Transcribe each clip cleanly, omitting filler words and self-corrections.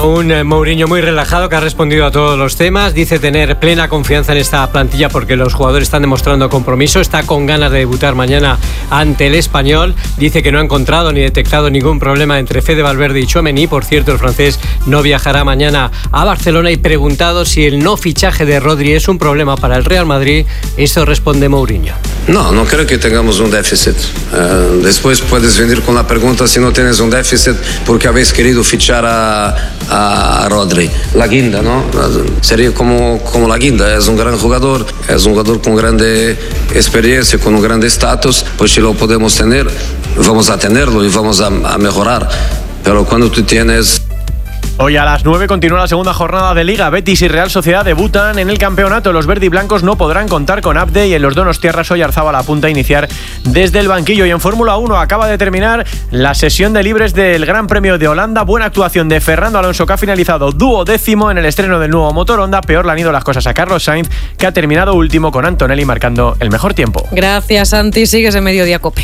Un Mourinho muy relajado que ha respondido a todos los temas. Dice tener plena confianza en esta plantilla porque los jugadores están demostrando compromiso. Está con ganas de debutar mañana ante el Español. Dice que no ha encontrado ni detectado ningún problema entre Fede Valverde y Tchouaméni. Por cierto, el francés no viajará mañana a Barcelona. Y preguntado si el no fichaje de Rodri es un problema para el Real Madrid, esto responde Mourinho. No creo que tengamos un déficit. Después puedes venir con la pregunta si no tienes un déficit porque habéis querido fichar a Rodri. La guinda, ¿no? Sería como la guinda. Es un gran jugador, es un jugador con grande experiencia, con un grande estatus. Pues si lo podemos tener, vamos a tenerlo y vamos a mejorar. Pero cuando tú tienes... Hoy a las 9 continúa la segunda jornada de Liga. Betis y Real Sociedad debutan en el campeonato. Los verdiblancos no podrán contar con Abde y en los donostiarras Oyarzábal apunta a iniciar desde el banquillo. Y en Fórmula 1 acaba de terminar la sesión de libres del Gran Premio de Holanda. Buena actuación de Fernando Alonso, que ha finalizado 12º en el estreno del nuevo motor Honda. Peor le han ido las cosas a Carlos Sainz, que ha terminado último con Antonelli marcando el mejor tiempo. Gracias, Santi. Sigues en Mediodía Cope.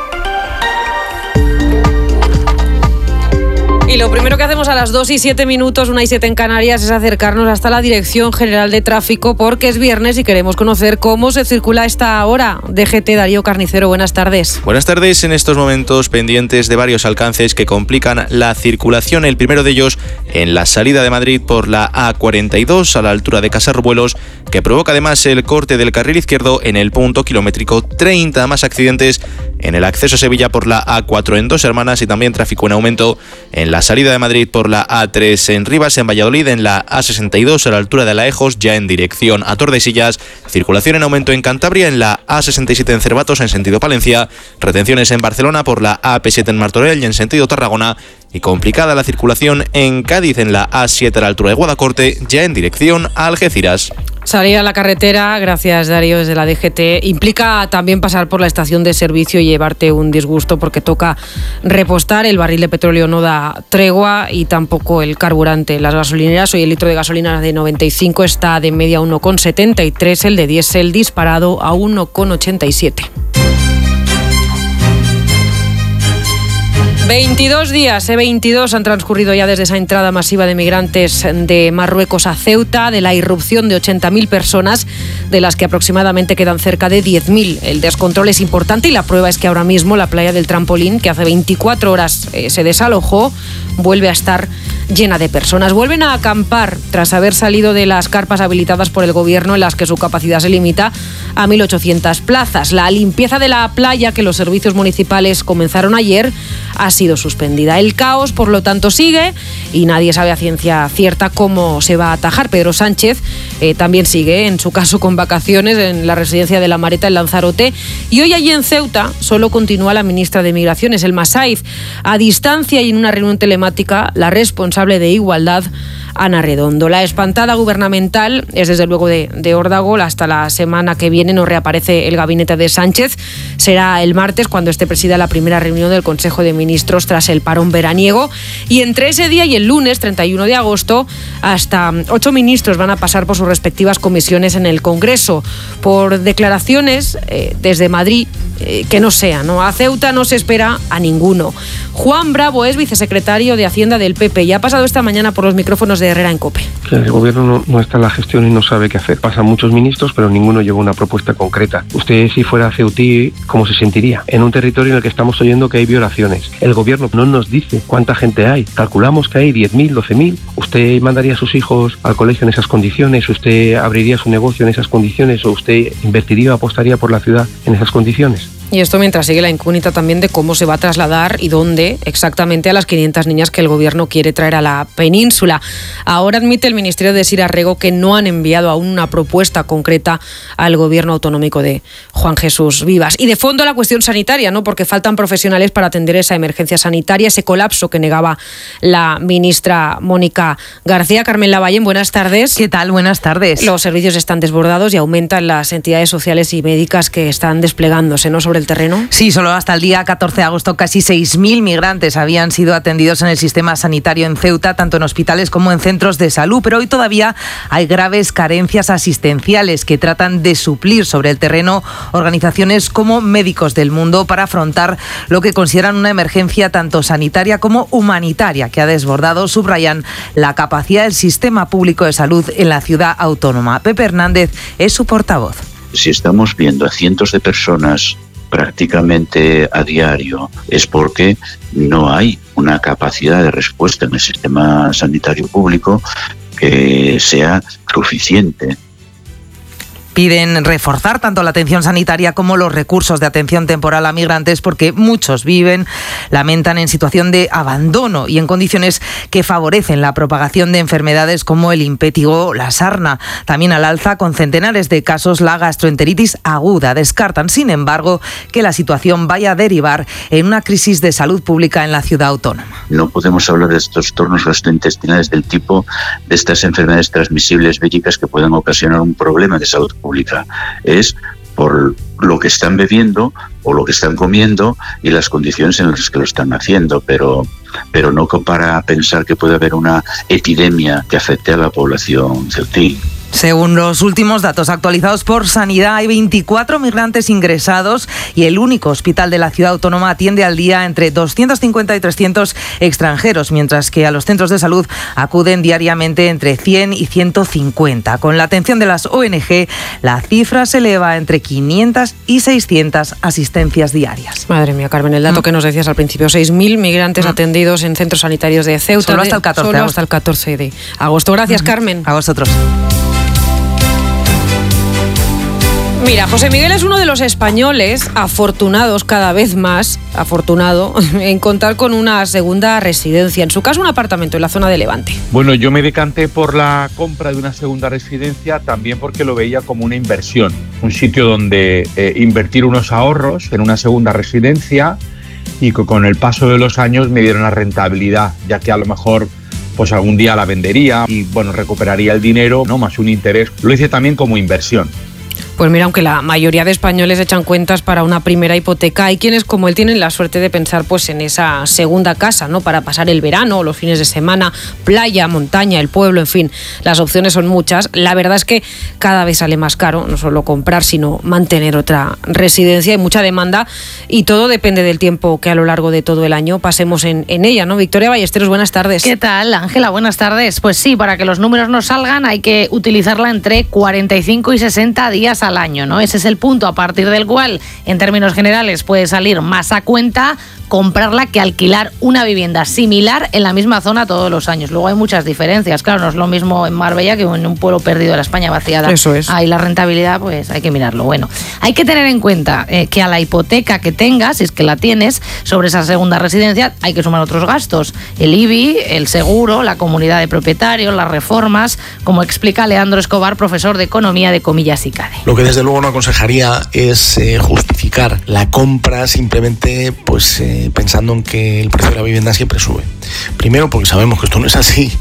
Y lo primero que hacemos a las 2:07, 1:07 en Canarias, es acercarnos hasta la Dirección General de Tráfico porque es viernes y queremos conocer cómo se circula a esta hora. DGT, Darío Carnicero, buenas tardes. Buenas tardes. En estos momentos pendientes de varios alcances que complican la circulación. El primero de ellos en la salida de Madrid por la A42 a la altura de Casarruelos, que provoca además el corte del carril izquierdo en el punto kilométrico 30. Más accidentes en el acceso a Sevilla por la A4 en Dos Hermanas y también tráfico en aumento en la salida de Madrid por la A3 en Rivas, en Valladolid, en la A62 a la altura de Laejos, ya en dirección a Tordesillas. Circulación en aumento en Cantabria, en la A67 en Cervatos, en sentido Palencia. Retenciones en Barcelona por la AP7 en Martorell y en sentido Tarragona. Y complicada la circulación en Cádiz, en la A7 a la altura de Guadacorte, ya en dirección a Algeciras. Salir a la carretera, gracias Darío, desde la DGT, implica también pasar por la estación de servicio y llevarte un disgusto porque toca repostar. El barril de petróleo no da tregua y tampoco el carburante. Las gasolineras, hoy el litro de gasolina de 95 está de media 1,73, el de diésel disparado a 1,87. 22 días, 22 han transcurrido ya desde esa entrada masiva de migrantes de Marruecos a Ceuta, de la irrupción de 80.000 personas, de las que aproximadamente quedan cerca de 10.000. El descontrol es importante y la prueba es que ahora mismo la playa del Trampolín, que hace 24 horas se desalojó, vuelve a estar llena de personas. Vuelven a acampar tras haber salido de las carpas habilitadas por el gobierno, en las que su capacidad se limita a 1.800 plazas. La limpieza de la playa, que los servicios municipales comenzaron ayer, ha sido suspendida. El caos, por lo tanto, sigue y nadie sabe a ciencia cierta cómo se va a atajar. Pedro Sánchez también sigue, en su caso, con vacaciones en la residencia de La Mareta, en Lanzarote. Y hoy allí en Ceuta solo continúa la ministra de Migraciones, Elma Saiz. A distancia y en una reunión telemática, la responsable de Igualdad, Ana Redondo. La espantada gubernamental es desde luego de Órdago. Hasta la semana que viene no reaparece el gabinete de Sánchez. Será el martes cuando esté presida la primera reunión del Consejo de Ministros tras el parón veraniego. Y entre ese día y el lunes 31 de agosto, hasta 8 ministros van a pasar por sus respectivas comisiones en el Congreso. Por declaraciones desde Madrid que no sean, ¿no? A Ceuta no se espera a ninguno. Juan Bravo es vicesecretario de Hacienda del PP y ha pasado esta mañana por los micrófonos de Herrera en COPE. El gobierno no está en la gestión y no sabe qué hacer. Pasan muchos ministros, pero ninguno lleva una propuesta concreta. Usted, si fuera ceutí, ¿cómo se sentiría? En un territorio en el que estamos oyendo que hay violaciones. El gobierno no nos dice cuánta gente hay. Calculamos que hay 10.000, 12.000. ¿Usted mandaría a sus hijos al colegio en esas condiciones? ¿Usted abriría su negocio en esas condiciones? ¿O usted invertiría o apostaría por la ciudad en esas condiciones? Y esto mientras sigue la incógnita también de cómo se va a trasladar y dónde exactamente a las 500 niñas que el gobierno quiere traer a la península. Ahora admite el Ministerio de Sira Rego que no han enviado aún una propuesta concreta al gobierno autonómico de Juan Jesús Vivas. Y de fondo la cuestión sanitaria, ¿no? Porque faltan profesionales para atender esa emergencia sanitaria, ese colapso que negaba la ministra Mónica García. Carmen Lavallén, buenas tardes. ¿Qué tal? Buenas tardes. Los servicios están desbordados y aumentan las entidades sociales y médicas que están desplegándose, ¿no? Sobre el terreno? Sí, solo hasta el día 14 de agosto casi 6.000 migrantes habían sido atendidos en el sistema sanitario en Ceuta, tanto en hospitales como en centros de salud, pero hoy todavía hay graves carencias asistenciales que tratan de suplir sobre el terreno organizaciones como Médicos del Mundo para afrontar lo que consideran una emergencia tanto sanitaria como humanitaria que ha desbordado, subrayan, la capacidad del sistema público de salud en la ciudad autónoma. Pepe Hernández es su portavoz. Si estamos viendo a cientos de personas prácticamente a diario, es porque no hay una capacidad de respuesta en el sistema sanitario público que sea suficiente. Piden reforzar tanto la atención sanitaria como los recursos de atención temporal a migrantes porque muchos lamentan en situación de abandono y en condiciones que favorecen la propagación de enfermedades como el impétigo o la sarna. También al alza con centenares de casos la gastroenteritis aguda. Descartan, sin embargo, que la situación vaya a derivar en una crisis de salud pública en la ciudad autónoma. No podemos hablar de estos trastornos gastrointestinales del tipo de estas enfermedades transmisibles víricas que pueden ocasionar un problema de salud pública. Es por lo que están bebiendo o lo que están comiendo y las condiciones en las que lo están haciendo, pero no para pensar que puede haber una epidemia que afecte a la población ceutí. Según los últimos datos actualizados por Sanidad, hay 24 migrantes ingresados y el único hospital de la ciudad autónoma atiende al día entre 250 y 300 extranjeros, mientras que a los centros de salud acuden diariamente entre 100 y 150. Con la atención de las ONG, la cifra se eleva entre 500 y 600 asistencias diarias. Madre mía, Carmen, el dato que nos decías al principio, 6.000 migrantes atendidos en centros sanitarios de Ceuta. Solo hasta el 14 de agosto. Hasta el 14 de agosto. Gracias, Carmen. A vosotros. Mira, José Miguel es uno de los españoles afortunados, cada vez más afortunado, en contar con una segunda residencia. En su caso, un apartamento en la zona de Levante. Bueno, yo me decanté por la compra de una segunda residencia también porque lo veía como una inversión. Un sitio donde invertir unos ahorros en una segunda residencia y que con el paso de los años me dieron la rentabilidad, ya que a lo mejor pues algún día la vendería y bueno, recuperaría el dinero, ¿no? Más un interés. Lo hice también como inversión. Pues mira, aunque la mayoría de españoles echan cuentas para una primera hipoteca, hay quienes como él tienen la suerte de pensar pues en esa segunda casa, ¿no? Para pasar el verano, los fines de semana, playa, montaña, el pueblo, en fin, las opciones son muchas. La verdad es que cada vez sale más caro, no solo comprar, sino mantener otra residencia. Hay mucha demanda y todo depende del tiempo que a lo largo de todo el año pasemos en ella, ¿no? Victoria Ballesteros, buenas tardes. ¿Qué tal, Ángela? Buenas tardes. Pues sí, para que los números no salgan hay que utilizarla entre 45 y 60 días al año, ¿no? Ese es el punto a partir del cual, en términos generales, puede salir más a cuenta comprarla que alquilar una vivienda similar en la misma zona todos los años. Luego hay muchas diferencias. Claro, no es lo mismo en Marbella que en un pueblo perdido de la España vaciada. Eso es. Ahí la rentabilidad, pues hay que mirarlo. Bueno, hay que tener en cuenta que a la hipoteca que tengas, si es que la tienes, sobre esa segunda residencia, hay que sumar otros gastos. El IBI, el seguro, la comunidad de propietarios, las reformas, como explica Leandro Escobar, profesor de Economía de Comillas y CADE. Lo que desde luego no aconsejaría es justificar la compra simplemente pues pensando en que el precio de la vivienda siempre sube. Primero porque sabemos que esto no es así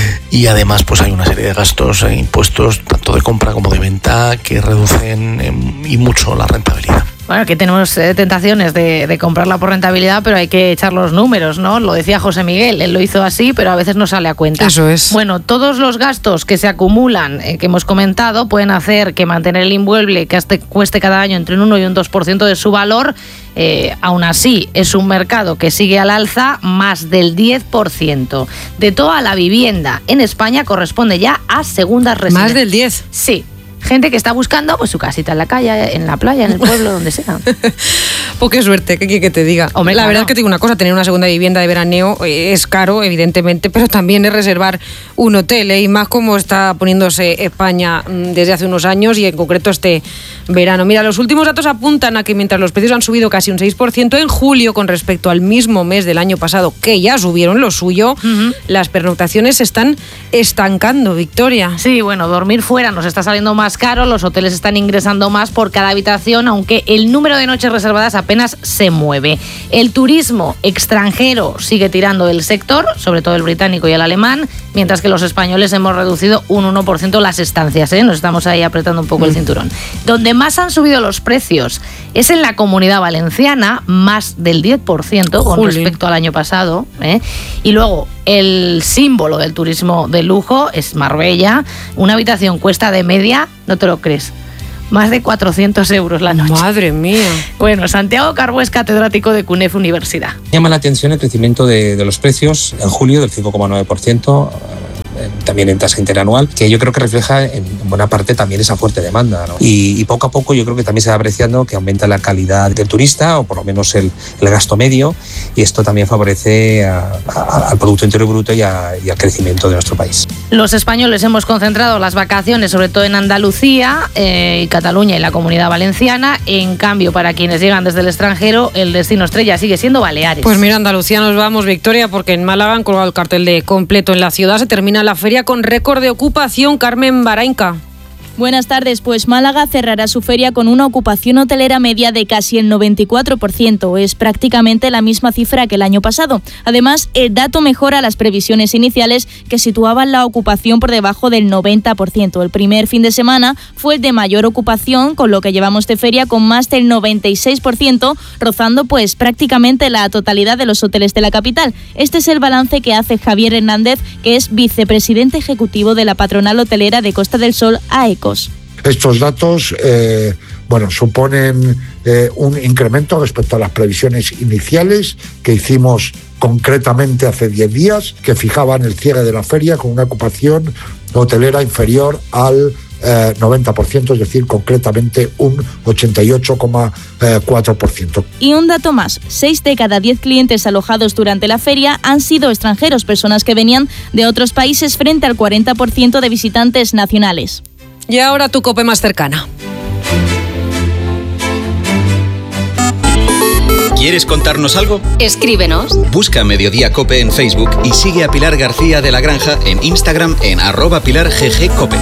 y además pues hay una serie de gastos e impuestos tanto de compra como de venta que reducen y mucho la rentabilidad. Bueno, aquí tenemos tentaciones de comprarla por rentabilidad, pero hay que echar los números, ¿no? Lo decía José Miguel, él lo hizo así, pero a veces no sale a cuenta. Eso es. Bueno, todos los gastos que se acumulan, que hemos comentado, pueden hacer que mantener el inmueble que cueste cada año entre un 1 y un 2% de su valor. Aún así, es un mercado que sigue al alza, más del 10%. De toda la vivienda en España corresponde ya a segundas residencias. ¿Más del 10? Sí. Gente que está buscando pues su casita en la calle, en la playa, en el pueblo, donde sea. Pues qué suerte, ¿qué quiere que te diga? Hombre, la claro. verdad es que te digo una cosa, tener una segunda vivienda de veraneo es caro, evidentemente, pero también es reservar un hotel, y más como está poniéndose España desde hace unos años y en concreto este verano. Mira, los últimos datos apuntan a que mientras los precios han subido casi un 6% en julio con respecto al mismo mes del año pasado, que ya subieron lo suyo, las pernoctaciones se están estancando, Victoria. Sí, bueno, dormir fuera nos está saliendo más más caro, los hoteles están ingresando más por cada habitación, aunque el número de noches reservadas apenas se mueve. El turismo extranjero sigue tirando del sector, sobre todo el británico y el alemán, mientras que los españoles hemos reducido un 1% las estancias, ¿eh? Nos estamos ahí apretando un poco el cinturón. Donde más han subido los precios es en la Comunidad Valenciana, más del 10% con respecto al año pasado, ¿eh? Y luego el símbolo del turismo de lujo es Marbella. Una habitación cuesta de media, no te lo crees, más de 400 euros la noche. Madre mía. Bueno, Santiago Carbó es catedrático de CUNEF Universidad. Llama la atención el crecimiento de los precios en julio del 5,9%. También en tasa interanual, que yo creo que refleja en buena parte también esa fuerte demanda, ¿no? Y poco a poco yo creo que también se va apreciando que aumenta la calidad del turista, o por lo menos el gasto medio, y esto también favorece al Producto Interior Bruto y al crecimiento de nuestro país. Los españoles hemos concentrado las vacaciones sobre todo en Andalucía, y Cataluña y la Comunidad Valenciana. En cambio, para quienes llegan desde el extranjero, el destino estrella sigue siendo Baleares. Pues mira, Andalucía nos vamos, Victoria, porque en Málaga han colgado el cartel de completo en la ciudad. Se termina la feria con récord de ocupación. Carmen Barainca. Buenas tardes, pues Málaga cerrará su feria con una ocupación hotelera media de casi el 94%. Es prácticamente la misma cifra que el año pasado. Además, el dato mejora las previsiones iniciales, que situaban la ocupación por debajo del 90%. El primer fin de semana fue el de mayor ocupación, con lo que llevamos de feria con más del 96%, rozando pues prácticamente la totalidad de los hoteles de la capital. Este es el balance que hace Javier Hernández, que es vicepresidente ejecutivo de la patronal hotelera de Costa del Sol, AECO. Estos datos suponen un incremento respecto a las previsiones iniciales que hicimos concretamente hace 10 días, que fijaban el cierre de la feria con una ocupación hotelera inferior al 90%, es decir, concretamente un 88,4%. Y un dato más, 6 de cada 10 clientes alojados durante la feria han sido extranjeros, personas que venían de otros países, frente al 40% de visitantes nacionales. Y ahora tu COPE más cercana. ¿Quieres contarnos algo? Escríbenos. Busca Mediodía COPE en Facebook y sigue a Pilar García de la Granja en Instagram en @PilarGGCope.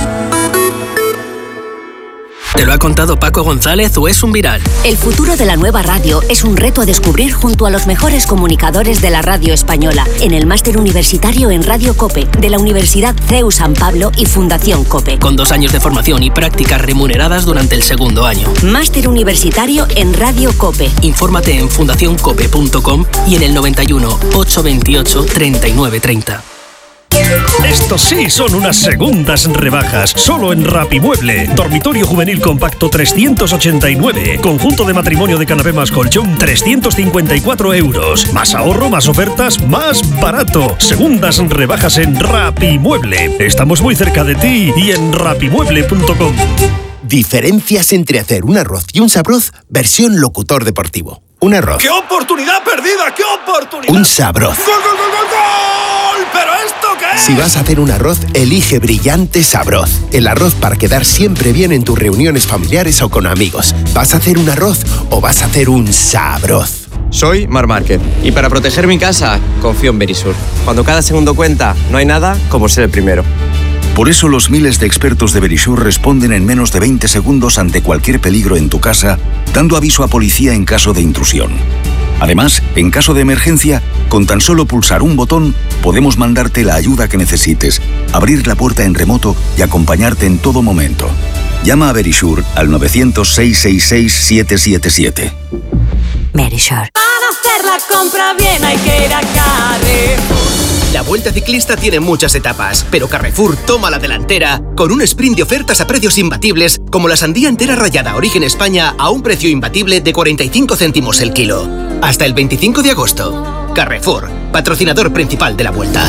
¿Te lo ha contado Paco González o es un viral? El futuro de la nueva radio es un reto a descubrir junto a los mejores comunicadores de la radio española en el máster universitario en Radio COPE de la Universidad CEU San Pablo y Fundación COPE. Con 2 años de formación y prácticas remuneradas durante el segundo año. Máster universitario en Radio COPE. Infórmate en fundacioncope.com y en el 91 828 3930. Estos sí son unas segundas rebajas, solo en Rapimueble. Dormitorio juvenil compacto 389. Conjunto de matrimonio de canapé más colchón 354 euros. Más ahorro, más ofertas, más barato. Segundas rebajas en Rapimueble. Estamos muy cerca de ti y en rapimueble.com. Diferencias entre hacer un arroz y un sabroz versión locutor deportivo. Un arroz. ¡Qué oportunidad perdida! ¡Qué oportunidad! Un sabroz. ¡Gol, gol, gol, gol, gol! ¿Pero esto qué es? Si vas a hacer un arroz, elige Brillante Sabroz. El arroz para quedar siempre bien en tus reuniones familiares o con amigos. ¿Vas a hacer un arroz o vas a hacer un sabroz? Soy Mar Márquez y para proteger mi casa confío en Verisur. Cuando cada segundo cuenta, no hay nada como ser el primero. Por eso los miles de expertos de Verisur responden en menos de 20 segundos ante cualquier peligro en tu casa, dando aviso a policía en caso de intrusión. Además, en caso de emergencia, con tan solo pulsar un botón, podemos mandarte la ayuda que necesites, abrir la puerta en remoto y acompañarte en todo momento. Llama a Verisur al 900-666-777. Verisur. Para hacer la compra bien hay que ir a Carrefour. La Vuelta Ciclista tiene muchas etapas, pero Carrefour toma la delantera con un sprint de ofertas a precios imbatibles, como la sandía entera rallada Origen España a un precio imbatible de 45 céntimos el kilo. Hasta el 25 de agosto. Carrefour, patrocinador principal de la Vuelta.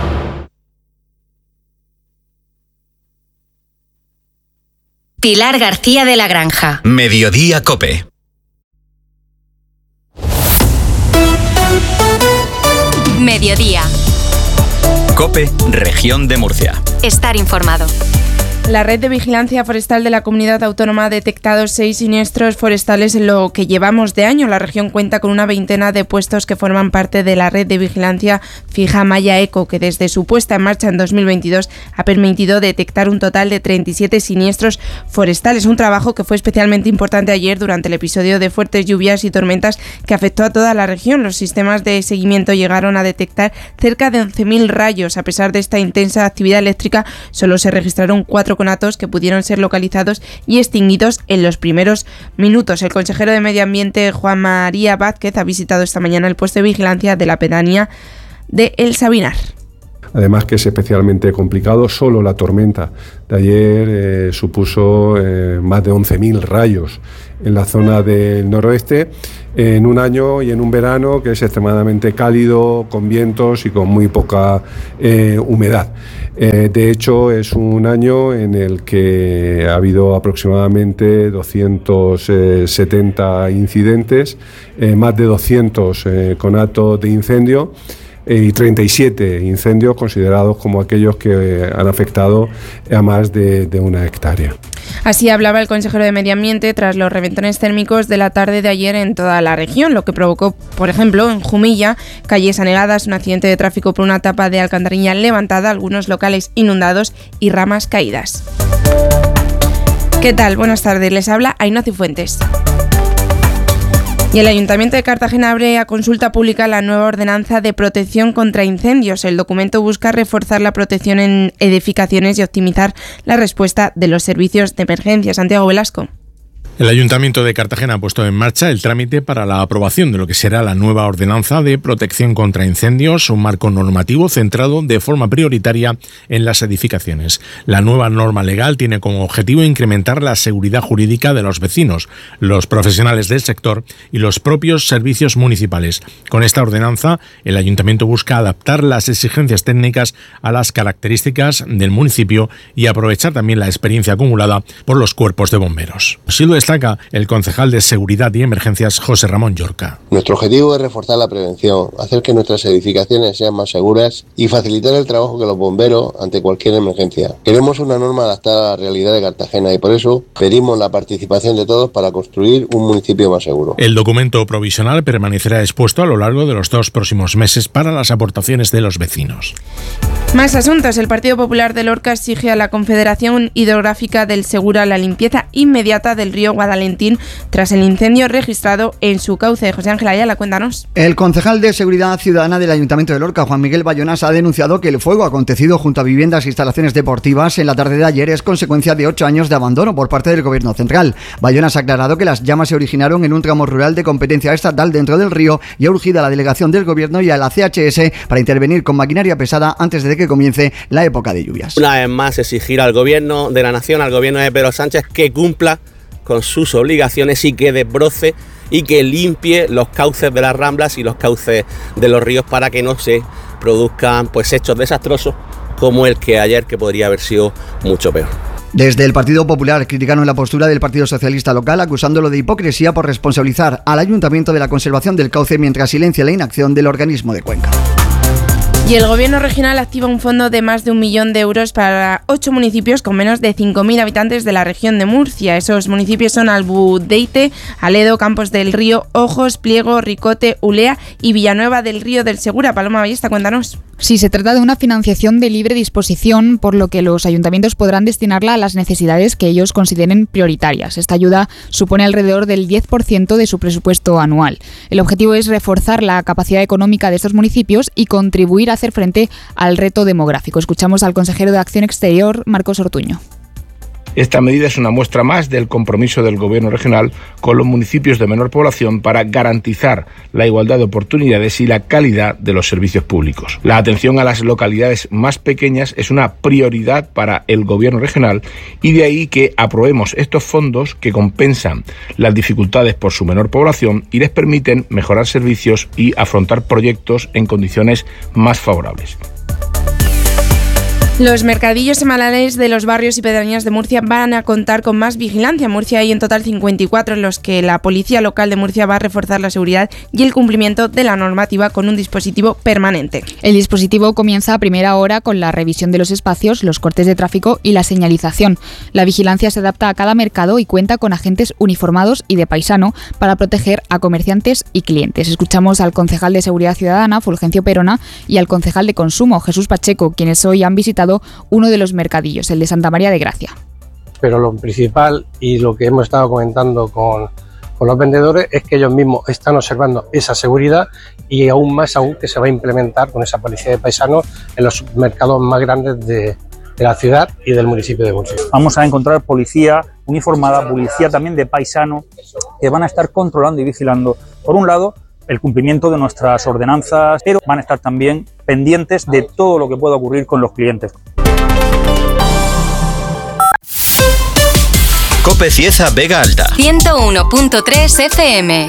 Pilar García de la Granja. Mediodía COPE. Mediodía. COPE, Región de Murcia. Estar informado. La red de vigilancia forestal de la comunidad autónoma ha detectado 6 siniestros forestales en lo que llevamos de año. La región cuenta con una veintena de puestos que forman parte de la red de vigilancia fija Maya Eco, que desde su puesta en marcha en 2022 ha permitido detectar un total de 37 siniestros forestales. Un trabajo que fue especialmente importante ayer durante el episodio de fuertes lluvias y tormentas que afectó a toda la región. Los sistemas de seguimiento llegaron a detectar cerca de 11.000 rayos. A pesar de esta intensa actividad eléctrica, solo se registraron 4 conatos que pudieron ser localizados y extinguidos en los primeros minutos. El consejero de Medio Ambiente, Juan María Vázquez, ha visitado esta mañana el puesto de vigilancia de la pedanía de El Sabinar. Además que es especialmente complicado, solo la tormenta de ayer supuso más de 11.000 rayos en la zona del noroeste, en un año y en un verano que es extremadamente cálido, con vientos y con muy poca humedad. De hecho, es un año en el que ha habido aproximadamente 270 incidentes, más de 200 conatos de incendio, y 37 incendios considerados como aquellos que han afectado a más de 1 hectárea. Así hablaba el consejero de Medio Ambiente tras los reventones térmicos de la tarde de ayer en toda la región, lo que provocó, por ejemplo, en Jumilla, calles anegadas, un accidente de tráfico por una tapa de alcantarilla levantada, algunos locales inundados y ramas caídas. ¿Qué tal? Buenas tardes, les habla Ainhoa Cifuentes. Y el Ayuntamiento de Cartagena abre a consulta pública la nueva ordenanza de protección contra incendios. El documento busca reforzar la protección en edificaciones y optimizar la respuesta de los servicios de emergencia. Santiago Velasco. El Ayuntamiento de Cartagena ha puesto en marcha el trámite para la aprobación de lo que será la nueva ordenanza de protección contra incendios, un marco normativo centrado de forma prioritaria en las edificaciones. La nueva norma legal tiene como objetivo incrementar la seguridad jurídica de los vecinos, los profesionales del sector y los propios servicios municipales. Con esta ordenanza, el Ayuntamiento busca adaptar las exigencias técnicas a las características del municipio y aprovechar también la experiencia acumulada por los cuerpos de bomberos. Destaca el concejal de Seguridad y Emergencias, José Ramón Llorca. Nuestro objetivo es reforzar la prevención, hacer que nuestras edificaciones sean más seguras y facilitar el trabajo de los bomberos ante cualquier emergencia. Queremos una norma adaptada a la realidad de Cartagena y por eso pedimos la participación de todos para construir un municipio más seguro. El documento provisional permanecerá expuesto a lo largo de los 2 próximos meses para las aportaciones de los vecinos. Más asuntos. El Partido Popular de Lorca exige a la Confederación Hidrográfica del Segura la limpieza inmediata del río Guadalentín tras el incendio registrado en su cauce. José Ángel Ayala, cuéntanos. El concejal de Seguridad Ciudadana del Ayuntamiento de Lorca, Juan Miguel Bayonas, ha denunciado que el fuego acontecido junto a viviendas e instalaciones deportivas en la tarde de ayer es consecuencia de 8 años de abandono por parte del Gobierno central. Bayonas ha aclarado que las llamas se originaron en un tramo rural de competencia estatal dentro del río y ha urgido a la delegación del Gobierno y a la CHS para intervenir con maquinaria pesada antes de que comience la época de lluvias. Una vez más, exigir al Gobierno de la Nación, al Gobierno de Pedro Sánchez, que cumpla con sus obligaciones y que desbroce y que limpie los cauces de las ramblas y los cauces de los ríos para que no se produzcan hechos desastrosos como el que ayer, que podría haber sido mucho peor. Desde el Partido Popular criticaron la postura del Partido Socialista local, acusándolo de hipocresía por responsabilizar al Ayuntamiento de la conservación del cauce mientras silencia la inacción del organismo de Cuenca. Y el Gobierno regional activa un fondo de más de 1 millón de euros para 8 municipios con menos de 5.000 habitantes de la región de Murcia. Esos municipios son Albudeite, Aledo, Campos del Río, Ojos, Pliego, Ricote, Ulea y Villanueva del Río del Segura. Paloma Ballesta, cuéntanos. Sí, se trata de una financiación de libre disposición, por lo que los ayuntamientos podrán destinarla a las necesidades que ellos consideren prioritarias. Esta ayuda supone alrededor del 10% de su presupuesto anual. El objetivo es reforzar la capacidad económica de estos municipios y contribuir a hacer frente al reto demográfico. Escuchamos al consejero de Acción Exterior, Marcos Ortuño. Esta medida es una muestra más del compromiso del Gobierno regional con los municipios de menor población para garantizar la igualdad de oportunidades y la calidad de los servicios públicos. La atención a las localidades más pequeñas es una prioridad para el Gobierno regional y de ahí que aprobemos estos fondos que compensan las dificultades por su menor población y les permiten mejorar servicios y afrontar proyectos en condiciones más favorables. Los mercadillos semanales de los barrios y pedanías de Murcia van a contar con más vigilancia. En Murcia hay en total 54 en los que la Policía Local de Murcia va a reforzar la seguridad y el cumplimiento de la normativa con un dispositivo permanente. El dispositivo comienza a primera hora con la revisión de los espacios, los cortes de tráfico y la señalización. La vigilancia se adapta a cada mercado y cuenta con agentes uniformados y de paisano para proteger a comerciantes y clientes. Escuchamos al concejal de Seguridad Ciudadana, Fulgencio Perona, y al concejal de Consumo, Jesús Pacheco, quienes hoy han visitado uno de los mercadillos, el de Santa María de Gracia. Pero lo principal y lo que hemos estado comentando con los vendedores es que ellos mismos están observando esa seguridad y aún más que se va a implementar con esa policía de paisanos en los mercados más grandes de la ciudad y del municipio de Murcia. Vamos a encontrar policía uniformada, policía también de paisano, que van a estar controlando y vigilando, por un lado, el cumplimiento de nuestras ordenanzas, pero van a estar también pendientes de todo lo que pueda ocurrir con los clientes. COPE Cieza Vega Alta 101.3 FM.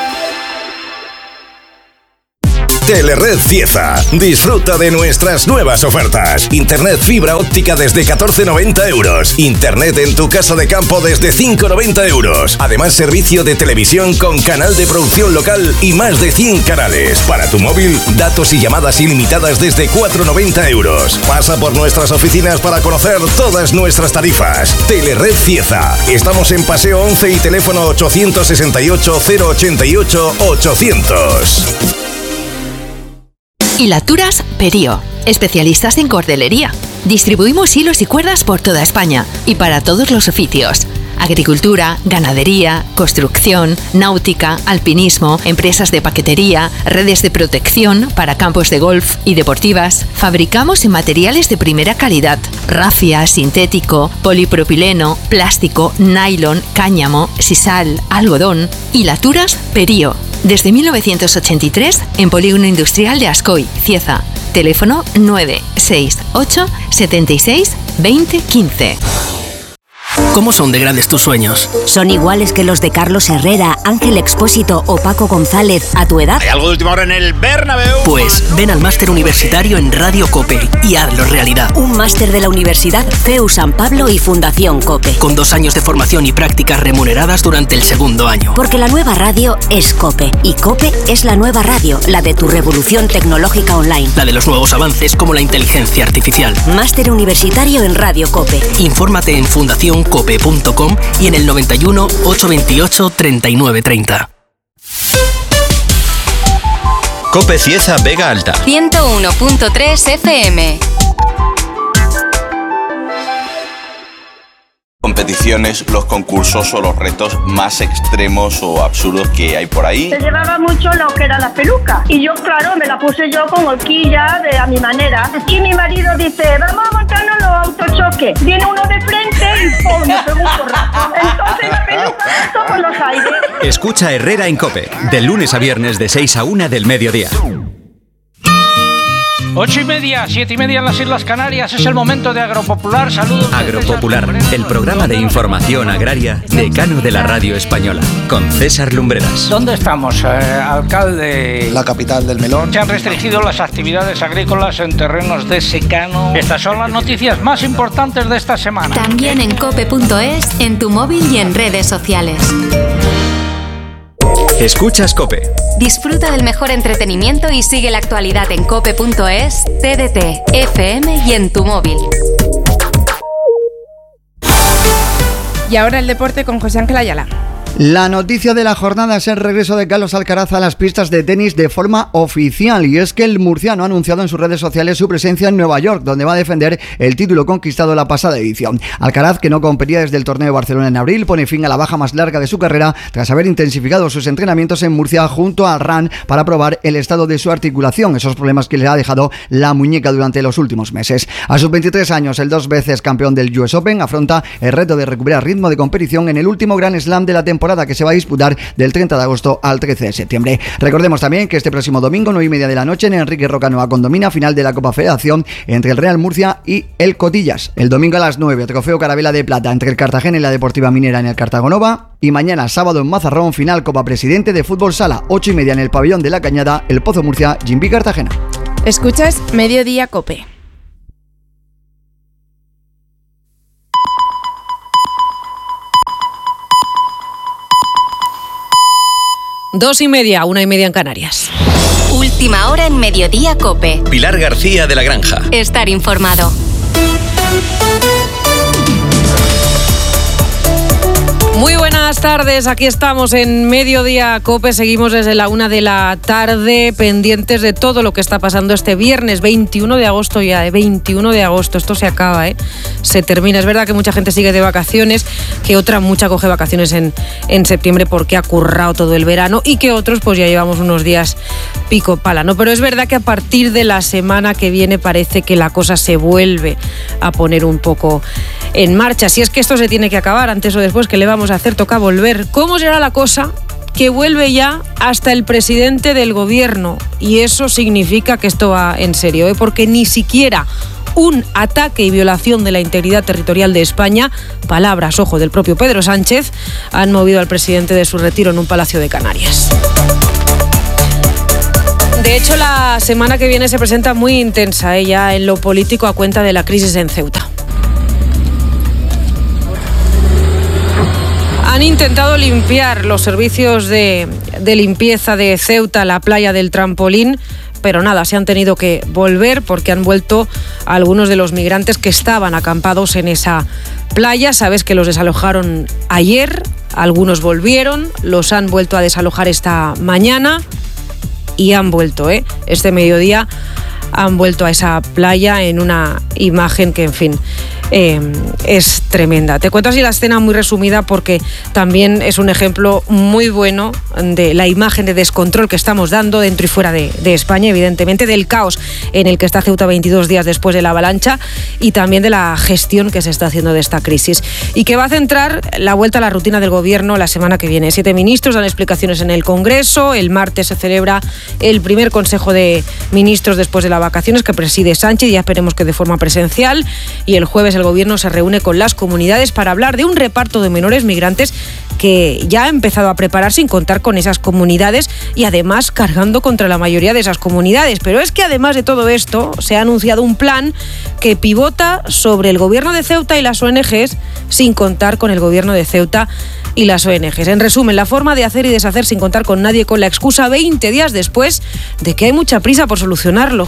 Telered Cieza. Disfruta de nuestras nuevas ofertas. Internet fibra óptica desde 14,90 euros. Internet en tu casa de campo desde 5,90 euros. Además, servicio de televisión con canal de producción local y más de 100 canales. Para tu móvil, datos y llamadas ilimitadas desde 4,90 euros. Pasa por nuestras oficinas para conocer todas nuestras tarifas. Telered Cieza. Estamos en Paseo 11 y teléfono 868 088 800. Hilaturas Perío, especialistas en cordelería. Distribuimos hilos y cuerdas por toda España y para todos los oficios. Agricultura, ganadería, construcción, náutica, alpinismo, empresas de paquetería, redes de protección para campos de golf y deportivas. Fabricamos en materiales de primera calidad: rafia, sintético, polipropileno, plástico, nylon, cáñamo, sisal, algodón. Hilaturas Perío. Desde 1983 en Polígono Industrial de Ascoy, Cieza. Teléfono 968 76 20 15. ¿Cómo son de grandes tus sueños? ¿Son iguales que los de Carlos Herrera, Ángel Expósito o Paco González a tu edad? ¿Hay algo de última hora en el Bernabéu? Pues ven al máster universitario en Radio COPE y hazlo realidad. Un máster de la Universidad CEU San Pablo y Fundación COPE. Con 2 años de formación y prácticas remuneradas durante el segundo año. Porque la nueva radio es COPE y COPE es la nueva radio, la de tu revolución tecnológica online. La de los nuevos avances como la inteligencia artificial. Máster universitario en Radio COPE. Infórmate en fundacioncope.com y en el 91 828 3930. COPE Cieza Vega Alta 101.3 FM. Competiciones, los concursos o los retos más extremos o absurdos que hay por ahí. Se llevaba mucho lo que era la peluca y yo, claro, me la puse yo con horquilla a mi manera y mi marido dice, vamos a montarnos los autochoques. Viene uno de frente y ¡pum! Me pegó un porrazo. Entonces la peluca saltó por los aires. Escucha Herrera en COPE, de lunes a viernes de 6 a 1 del mediodía. 8:30, 7:30 en las Islas Canarias. Es el momento de Agropopular. Saludos. Agropopular, el programa de información agraria decano de la radio española, con César Lumbreras. ¿Dónde estamos, alcalde? La capital del melón. Se han restringido las actividades agrícolas en terrenos de secano. Estas son las noticias más importantes de esta semana. También en cope.es, en tu móvil y en redes sociales. Escuchas COPE. Disfruta del mejor entretenimiento y sigue la actualidad en cope.es, TDT, FM y en tu móvil. Y ahora el deporte con José Ángel Ayala. La noticia de la jornada es el regreso de Carlos Alcaraz a las pistas de tenis de forma oficial, y es que el murciano ha anunciado en sus redes sociales su presencia en Nueva York, donde va a defender el título conquistado la pasada edición. Alcaraz, que no competía desde el torneo de Barcelona en abril, pone fin a la baja más larga de su carrera tras haber intensificado sus entrenamientos en Murcia junto al RAN para probar el estado de su articulación, esos problemas que le ha dejado la muñeca durante los últimos meses. A sus 23 años, el 2 veces campeón del US Open afronta el reto de recuperar ritmo de competición en el último Grand Slam de la temporada, que se va a disputar del 30 de agosto al 13 de septiembre. Recordemos también que este próximo domingo, 9:30 de la noche, en Enrique Roca Nueva Condomina, final de la Copa Federación entre el Real Murcia y el Cotillas. El domingo a las 9, trofeo Carabela de Plata entre el Cartagena y la Deportiva Minera en el Cartagonova. Y mañana, sábado, en Mazarrón, final Copa Presidente de Fútbol Sala, 8:30 en el Pabellón de la Cañada, El Pozo Murcia, Jimbi Cartagena. Escuchas Mediodía COPE. 2:30, 1:30 en Canarias. Última hora en Mediodía COPE. Pilar García de la Granja. Estar informado. Muy buenas tardes, aquí estamos en Mediodía COPE, seguimos desde la 1 de la tarde, pendientes de todo lo que está pasando este viernes, 21 de agosto ya, 21 de agosto, esto se acaba, se termina. Es verdad que mucha gente sigue de vacaciones, que otra mucha coge vacaciones en septiembre porque ha currado todo el verano y que otros pues ya llevamos unos días pico pala, ¿no? Pero es verdad que a partir de la semana que viene parece que la cosa se vuelve a poner un poco en marcha. Si es que esto se tiene que acabar, antes o después, ¿qué le vamos a hacer? Toca volver. ¿Cómo será la cosa? Que vuelve ya hasta el presidente del gobierno. Y eso significa que esto va en serio, porque ni siquiera un ataque y violación de la integridad territorial de España, palabras, ojo, del propio Pedro Sánchez, han movido al presidente de su retiro en un palacio de Canarias. De hecho, la semana que viene se presenta muy intensa, ya en lo político a cuenta de la crisis en Ceuta. Han intentado limpiar los servicios de limpieza de Ceuta, la playa del Trampolín, pero nada, se han tenido que volver porque han vuelto algunos de los migrantes que estaban acampados en esa playa. Sabes que los desalojaron ayer, algunos volvieron, los han vuelto a desalojar esta mañana y han vuelto, este mediodía han vuelto a esa playa en una imagen que, en fin, es tremenda. Te cuento así la escena muy resumida porque también es un ejemplo muy bueno de la imagen de descontrol que estamos dando dentro y fuera de España, evidentemente, del caos en el que está Ceuta 22 días después de la avalancha y también de la gestión que se está haciendo de esta crisis y que va a centrar la vuelta a la rutina del gobierno la semana que viene. 7 ministros dan explicaciones en el Congreso, el martes se celebra el primer Consejo de Ministros después de las vacaciones que preside Sánchez, ya esperemos que de forma presencial, y el jueves el gobierno se reúne con las comunidades para hablar de un reparto de menores migrantes que ya ha empezado a preparar sin contar con esas comunidades y además cargando contra la mayoría de esas comunidades. Pero es que además de todo esto se ha anunciado un plan que pivota sobre el gobierno de Ceuta y las ONGs sin contar con el gobierno de Ceuta y las ONGs. En resumen, la forma de hacer y deshacer sin contar con nadie, con la excusa 20 días después de que hay mucha prisa por solucionarlo.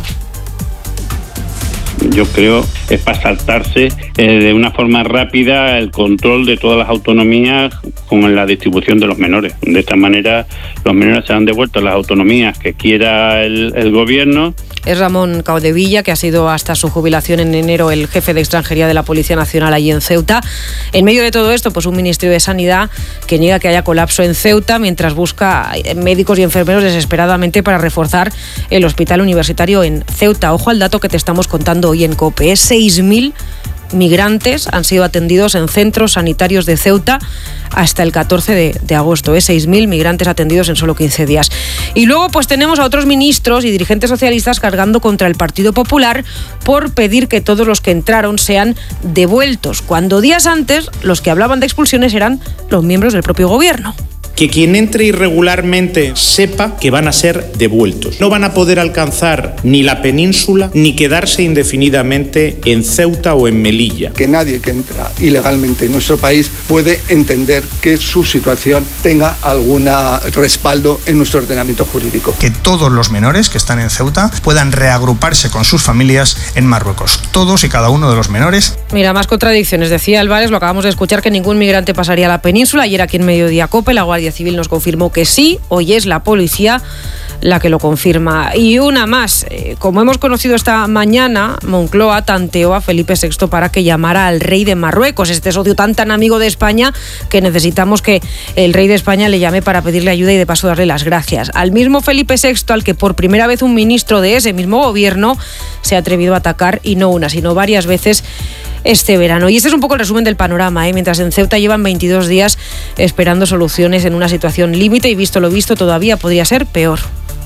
Yo creo es para saltarse de una forma rápida el control de todas las autonomías con la distribución de los menores. De esta manera los menores serán devueltos a las autonomías que quiera el gobierno. Es Ramón Caudevilla, que ha sido hasta su jubilación en enero el jefe de extranjería de la Policía Nacional allí en Ceuta. En medio de todo esto, pues un Ministerio de Sanidad que niega que haya colapso en Ceuta mientras busca médicos y enfermeros desesperadamente para reforzar el hospital universitario en Ceuta. Ojo al dato que te estamos contando hoy en COPE. 6.000 migrantes han sido atendidos en centros sanitarios de Ceuta hasta el 14 de agosto. 6.000 migrantes atendidos en solo 15 días. Y luego pues tenemos a otros ministros y dirigentes socialistas cargando contra el Partido Popular por pedir que todos los que entraron sean devueltos, cuando días antes los que hablaban de expulsiones eran los miembros del propio gobierno. Que quien entre irregularmente sepa que van a ser devueltos. No van a poder alcanzar ni la península ni quedarse indefinidamente en Ceuta o en Melilla. Que nadie que entra ilegalmente en nuestro país puede entender que su situación tenga algún respaldo en nuestro ordenamiento jurídico. Que todos los menores que están en Ceuta puedan reagruparse con sus familias en Marruecos. Todos y cada uno de los menores. Mira, más contradicciones. Decía Álvarez, lo acabamos de escuchar, que ningún migrante pasaría a la península. Ayer aquí en Mediodía COPE, la Guardia Civil nos confirmó que sí. Hoy es la policía la que lo confirma. Y una más, como hemos conocido esta mañana, Moncloa tanteó a Felipe VI para que llamara al rey de Marruecos, este socio tan amigo de España que necesitamos que el rey de España le llame para pedirle ayuda y de paso darle las gracias. Al mismo Felipe VI al que por primera vez un ministro de ese mismo gobierno se ha atrevido a atacar, y no una, sino varias veces este verano. Y este es un poco el resumen del panorama, mientras en Ceuta llevan 22 días esperando soluciones en una situación límite y visto lo visto todavía podría ser peor.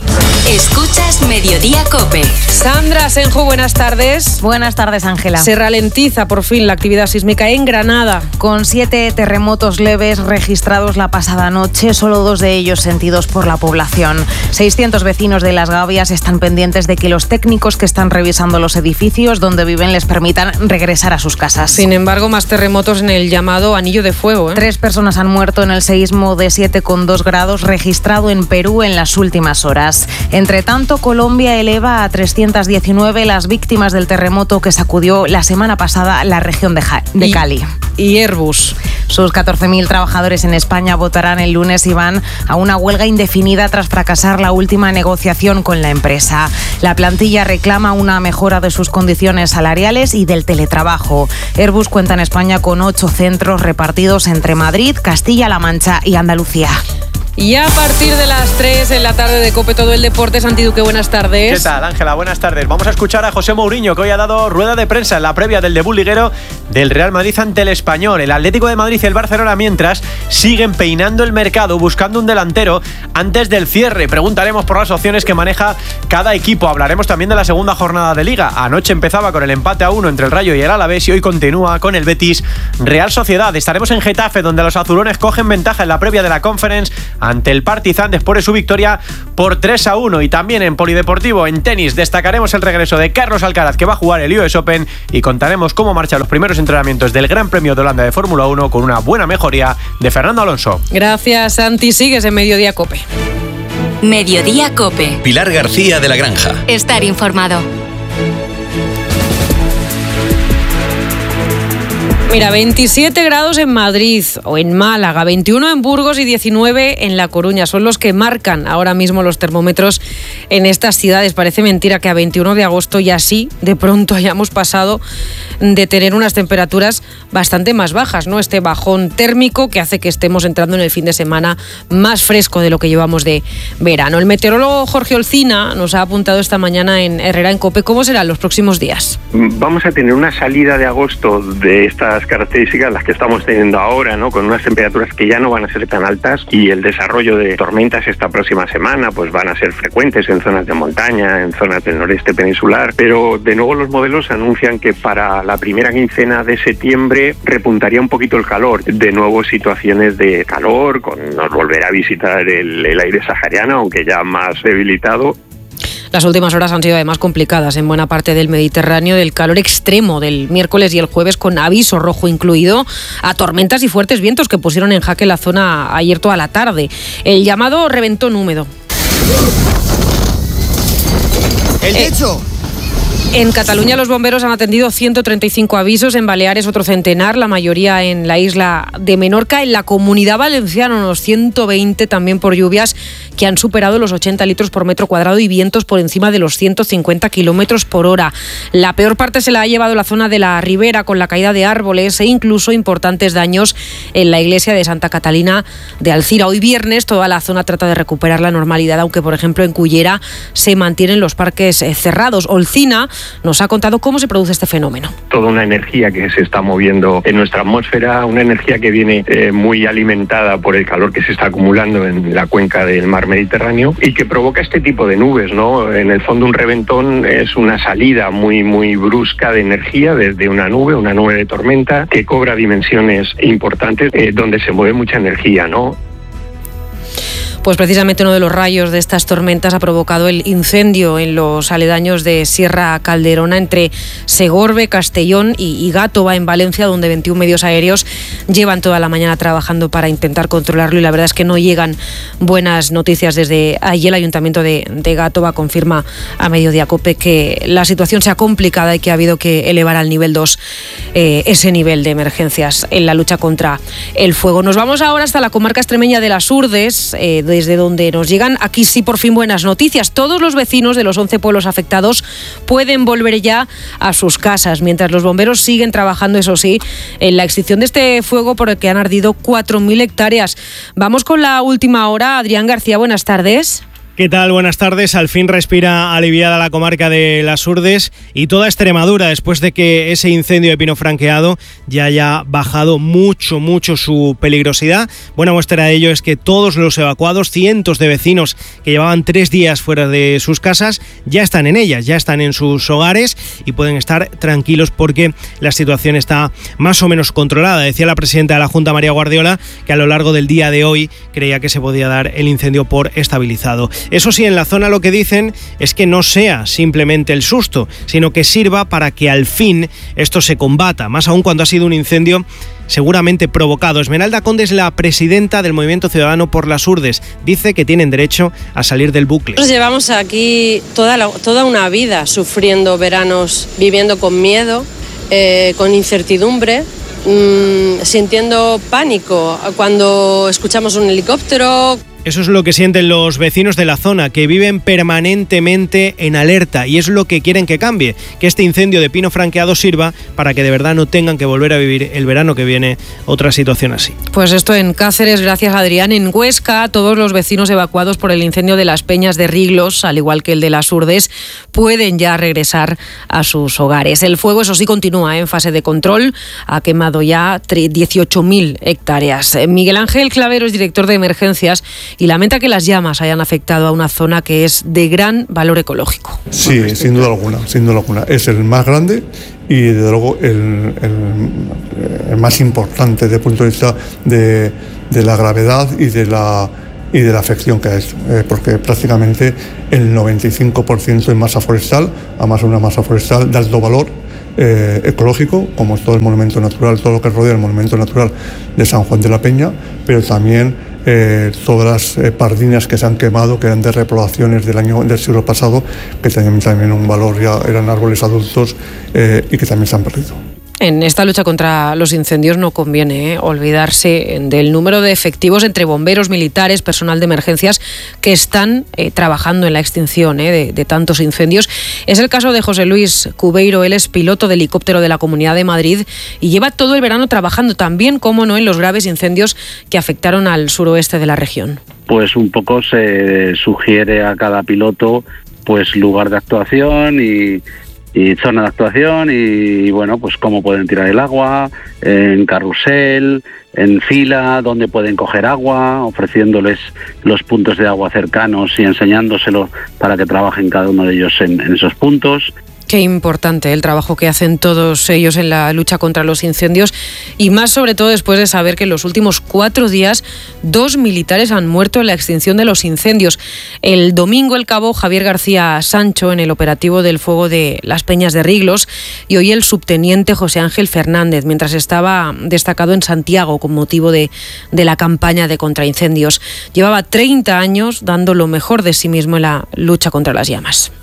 Escuchas Mediodía COPE. Sandra Senjo, buenas tardes. Buenas tardes, Ángela. Se ralentiza por fin la actividad sísmica en Granada. Con 7 terremotos leves registrados la pasada noche, solo 2 de ellos sentidos por la población. 600 vecinos de Las Gavias están pendientes de que los técnicos que están revisando los edificios donde viven les permitan regresar a sus casas. Sin embargo, más terremotos en el llamado Anillo de Fuego. 3 personas han muerto en el seísmo de 7,2 grados registrado en Perú en las últimas horas. Entre tanto, Colombia eleva a 319 las víctimas del terremoto que sacudió la semana pasada la región de Cali. Y Airbus. Sus 14.000 trabajadores en España votarán el lunes y van a una huelga indefinida tras fracasar la última negociación con la empresa. La plantilla reclama una mejora de sus condiciones salariales y del teletrabajo. Airbus cuenta en España con 8 centros repartidos entre Madrid, Castilla-La Mancha y Andalucía. Y a partir de las 3 en la tarde de COPE todo el deporte. Santi Duque, buenas tardes. ¿Qué tal, Ángela? Buenas tardes. Vamos a escuchar a José Mourinho, que hoy ha dado rueda de prensa en la previa del debut liguero del Real Madrid ante el Español. El Atlético de Madrid y el Barcelona, mientras, siguen peinando el mercado, buscando un delantero antes del cierre. Preguntaremos por las opciones que maneja cada equipo. Hablaremos también de la segunda jornada de Liga. Anoche empezaba con el empate a 1 entre el Rayo y el Alavés y hoy continúa con el Betis Real Sociedad. Estaremos en Getafe, donde los azulones cogen ventaja en la previa de la Conference ante el Partizan después de su victoria por 3-1. Y también en polideportivo, en tenis, destacaremos el regreso de Carlos Alcaraz, que va a jugar el US Open, y contaremos cómo marchan los primeros entrenamientos del Gran Premio de Holanda de Fórmula 1 con una buena mejoría de Fernando Alonso. Gracias, Santi. Sigues en Mediodía COPE. Mediodía COPE. Pilar García de la Granja. Estar informado. Mira, 27 grados en Madrid o en Málaga, 21 en Burgos y 19 en La Coruña. Son los que marcan ahora mismo los termómetros en estas ciudades. Parece mentira que a 21 de agosto ya así de pronto hayamos pasado de tener unas temperaturas bastante más bajas, ¿no? Este bajón térmico que hace que estemos entrando en el fin de semana más fresco de lo que llevamos de verano. El meteorólogo Jorge Olcina nos ha apuntado esta mañana en Herrera en COPE cómo serán los próximos días. Vamos a tener una salida de agosto de estas características, las que estamos teniendo ahora, ¿no? Con unas temperaturas que ya no van a ser tan altas, y el desarrollo de tormentas esta próxima semana pues van a ser frecuentes en zonas de montaña, en zonas del noreste peninsular, pero de nuevo los modelos anuncian que para la primera quincena de septiembre repuntaría un poquito el calor. De nuevo situaciones de calor, nos volverá a visitar el aire sahariano, aunque ya más debilitado. Las últimas horas han sido además complicadas en buena parte del Mediterráneo, del calor extremo del miércoles y el jueves, con aviso rojo incluido, a tormentas y fuertes vientos que pusieron en jaque la zona ayer toda la tarde. El llamado reventón húmedo. ¡El techo! En Cataluña los bomberos han atendido 135 avisos, en Baleares otro centenar, la mayoría en la isla de Menorca. En la Comunidad Valenciana unos 120 también por lluvias que han superado los 80 litros por metro cuadrado y vientos por encima de los 150 kilómetros por hora. La peor parte se la ha llevado la zona de la Ribera, con la caída de árboles e incluso importantes daños en la iglesia de Santa Catalina de Alcira. Hoy viernes toda la zona trata de recuperar la normalidad, aunque por ejemplo en Cullera se mantienen los parques cerrados. Olcina nos ha contado cómo se produce este fenómeno. Toda una energía que se está moviendo en nuestra atmósfera, una energía que viene muy alimentada por el calor que se está acumulando en la cuenca del mar Mediterráneo y que provoca este tipo de nubes, ¿no? En el fondo un reventón es una salida muy brusca de energía desde una nube de tormenta que cobra dimensiones importantes, donde se mueve mucha energía, ¿no? Pues precisamente uno de los rayos de estas tormentas ha provocado el incendio en los aledaños de Sierra Calderona, entre Segorbe, Castellón y Gátova, en Valencia, donde 21 medios aéreos llevan toda la mañana trabajando para intentar controlarlo, y la verdad es que no llegan buenas noticias desde allí. El Ayuntamiento de Gátova confirma a Mediodía COPE que la situación se ha complicado y que ha habido que elevar al nivel 2 ese nivel de emergencias en la lucha contra el fuego. Nos vamos ahora hasta la comarca extremeña de las Urdes, desde donde nos llegan, aquí sí, por fin buenas noticias. Todos los vecinos de los 11 pueblos afectados pueden volver ya a sus casas, mientras los bomberos siguen trabajando, eso sí, en la extinción de este fuego por el que han ardido 4.000 hectáreas. Vamos con la última hora. Adrián García, buenas tardes. ¿Qué tal? Buenas tardes. Al fin respira aliviada la comarca de las Urdes y toda Extremadura, después de que ese incendio de pino franqueado ya haya bajado mucho su peligrosidad. Buena muestra de ello es que todos los evacuados, cientos de vecinos que llevaban 3 días fuera de sus casas, ya están en ellas, ya están en sus hogares y pueden estar tranquilos porque la situación está más o menos controlada. Decía la presidenta de la Junta, María Guardiola, que a lo largo del día de hoy creía que se podía dar el incendio por estabilizado. Eso sí, en la zona lo que dicen es que no sea simplemente el susto, sino que sirva para que al fin esto se combata, más aún cuando ha sido un incendio seguramente provocado. Esmeralda Conde es la presidenta del Movimiento Ciudadano por las Urdes. Dice que tienen derecho a salir del bucle. Nosotros llevamos aquí toda una vida sufriendo veranos, viviendo con miedo, con incertidumbre, sintiendo pánico cuando escuchamos un helicóptero. Eso es lo que sienten los vecinos de la zona, que viven permanentemente en alerta, y es lo que quieren que cambie, que este incendio de pino franqueado sirva para que de verdad no tengan que volver a vivir el verano que viene otra situación así. Pues esto en Cáceres, gracias Adrián. En Huesca, todos los vecinos evacuados por el incendio de las Peñas de Riglos, al igual que el de las Urdes, pueden ya regresar a sus hogares. El fuego, eso sí, continúa en fase de control. Ha quemado ya 18.000 hectáreas. Miguel Ángel Clavero es director de emergencias y lamenta que las llamas hayan afectado a una zona que es de gran valor ecológico. Sí, sin duda alguna. Es el más grande y desde luego el más importante desde el punto de vista de la gravedad y de la afección que es, porque prácticamente el 95% es masa forestal, además una masa forestal de alto valor ecológico, como es todo el monumento natural, todo lo que rodea el monumento natural de San Juan de la Peña, pero también todas las pardinas que se han quemado, que eran de repoblaciones del siglo pasado, que tenían también un valor, ya eran árboles adultos y que también se han perdido. En esta lucha contra los incendios no conviene olvidarse del número de efectivos entre bomberos, militares, personal de emergencias que están trabajando en la extinción de tantos incendios. Es el caso de José Luis Cubeiro. Él es piloto de helicóptero de la Comunidad de Madrid y lleva todo el verano trabajando también, como no, en los graves incendios que afectaron al suroeste de la región. Pues un poco se sugiere a cada piloto pues lugar de actuación y zona de actuación y bueno, pues cómo pueden tirar el agua, en carrusel, en fila, dónde pueden coger agua, ofreciéndoles los puntos de agua cercanos y enseñándoselo para que trabajen cada uno de ellos en esos puntos. Qué importante el trabajo que hacen todos ellos en la lucha contra los incendios y más sobre todo después de saber que en los últimos 4 días 2 militares han muerto en la extinción de los incendios. El domingo el cabo Javier García Sancho en el operativo del fuego de las Peñas de Riglos y hoy el subteniente José Ángel Fernández mientras estaba destacado en Santiago con motivo de la campaña de contraincendios. Llevaba 30 años dando lo mejor de sí mismo en la lucha contra las llamas.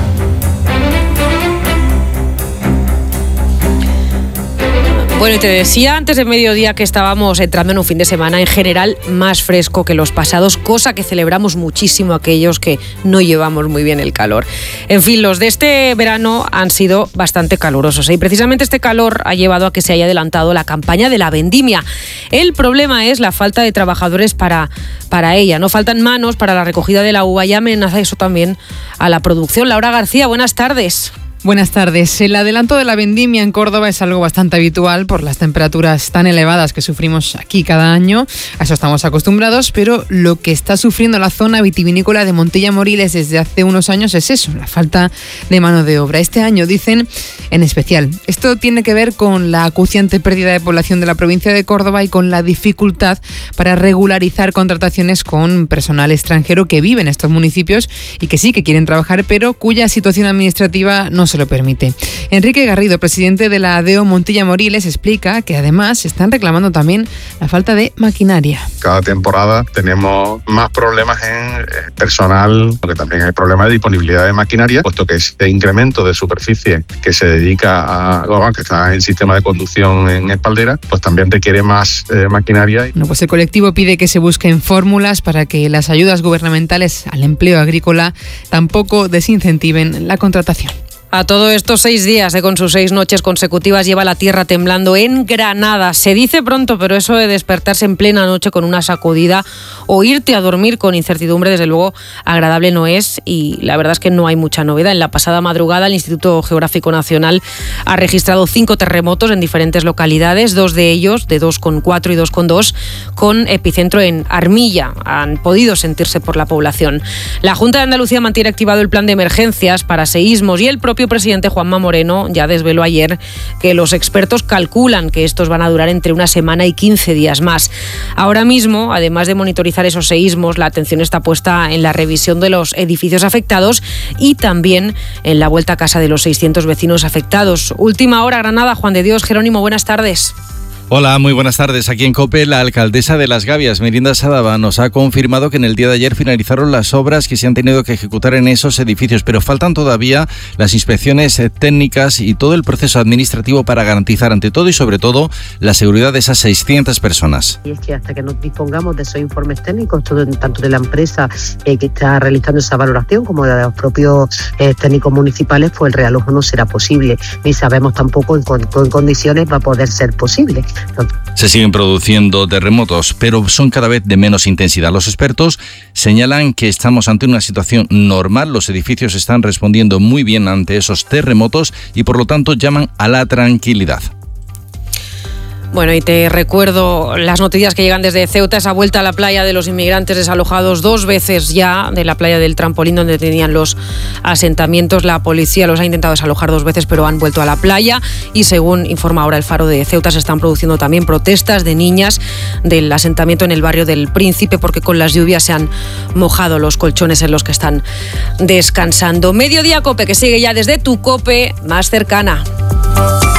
Bueno, y te decía antes de mediodía que estábamos entrando en un fin de semana en general más fresco que los pasados, cosa que celebramos muchísimo aquellos que no llevamos muy bien el calor. En fin, los de este verano han sido bastante calurosos y precisamente este calor ha llevado a que se haya adelantado la campaña de la vendimia. El problema es la falta de trabajadores para ella. No faltan manos para la recogida de la uva y amenaza eso también a la producción. Laura García, buenas tardes. Buenas tardes. El adelanto de la vendimia en Córdoba es algo bastante habitual por las temperaturas tan elevadas que sufrimos aquí cada año. A eso estamos acostumbrados, pero lo que está sufriendo la zona vitivinícola de Montilla-Moriles desde hace unos años es eso, la falta de mano de obra. Este año, dicen, en especial. Esto tiene que ver con la acuciante pérdida de población de la provincia de Córdoba y con la dificultad para regularizar contrataciones con personal extranjero que vive en estos municipios y que sí que quieren trabajar, pero cuya situación administrativa no se lo permite. Enrique Garrido, presidente de la ADEO Montilla-Moriles, explica que además están reclamando también la falta de maquinaria. Cada temporada tenemos más problemas en personal, porque también hay problemas de disponibilidad de maquinaria, puesto que este incremento de superficie que se dedica a que está en sistema de conducción en espaldera, pues también requiere más maquinaria. Bueno, pues el colectivo pide que se busquen fórmulas para que las ayudas gubernamentales al empleo agrícola tampoco desincentiven la contratación. A todo esto, 6 días con sus 6 noches consecutivas lleva la tierra temblando en Granada. Se dice pronto, pero eso de despertarse en plena noche con una sacudida o irte a dormir con incertidumbre, desde luego agradable no es, y la verdad es que no hay mucha novedad. En la pasada madrugada el Instituto Geográfico Nacional ha registrado 5 terremotos en diferentes localidades, 2 de ellos, de 2,4 y 2,2, con epicentro en Armilla. Han podido sentirse por la población. La Junta de Andalucía mantiene activado el plan de emergencias para seísmos y el propio propio presidente Juanma Moreno ya desveló ayer que los expertos calculan que estos van a durar entre una semana y 15 días más. Ahora mismo, además de monitorizar esos seísmos, la atención está puesta en la revisión de los edificios afectados y también en la vuelta a casa de los 600 vecinos afectados. Última hora, Granada. Juan de Dios, Jerónimo, buenas tardes. Hola, muy buenas tardes. Aquí en COPE, la alcaldesa de Las Gavias, Merinda Sadaba, nos ha confirmado que en el día de ayer finalizaron las obras que se han tenido que ejecutar en esos edificios, pero faltan todavía las inspecciones técnicas y todo el proceso administrativo para garantizar ante todo y sobre todo la seguridad de esas 600 personas. Y es que hasta que no dispongamos de esos informes técnicos, tanto de la empresa que está realizando esa valoración como de los propios técnicos municipales, pues el realojo no será posible, ni sabemos tampoco en condiciones va a poder ser posible. Se siguen produciendo terremotos, pero son cada vez de menos intensidad. Los expertos señalan que estamos ante una situación normal, los edificios están respondiendo muy bien ante esos terremotos y por lo tanto llaman a la tranquilidad. Bueno, y te recuerdo las noticias que llegan desde Ceuta, esa vuelta a la playa de los inmigrantes desalojados 2 veces ya de la playa del Trampolín donde tenían los asentamientos. La policía los ha intentado desalojar 2 veces, pero han vuelto a la playa y según informa ahora el Faro de Ceuta, se están produciendo también protestas de niñas del asentamiento en el barrio del Príncipe porque con las lluvias se han mojado los colchones en los que están descansando. Mediodía COPE, que sigue ya desde tu COPE más cercana.